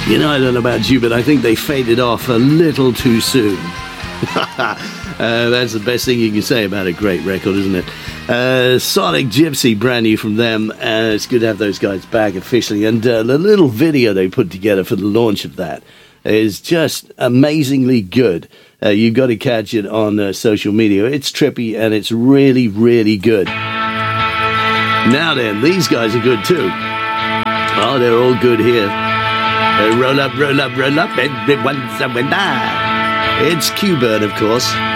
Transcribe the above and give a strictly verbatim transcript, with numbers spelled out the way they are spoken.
You know, I don't know about you, but I think they faded off a little too soon. uh, that's the best thing you can say about a great record, isn't it? Uh, Sonic Gypsy, brand new from them. Uh, it's good to have those guys back officially. And uh, the little video they put together for the launch of that is just amazingly good. Uh, you've got to catch it on uh, social media. It's trippy and it's really, really good. Now then, these guys are good too. Oh, they're all good here. Uh, roll up, roll up, roll up, everyone's a winner. It's Q-Burn, of course.